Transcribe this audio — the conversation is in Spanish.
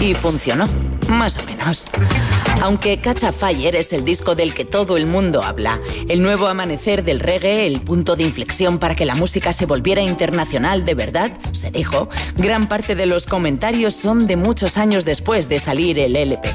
Y funcionó, más o menos. Aunque Catch a Fire es el disco del que todo el mundo habla, el nuevo amanecer del reggae, el punto de inflexión para que la música se volviera internacional de verdad, se dijo, gran parte de los comentarios son de muchos años después de salir el LP.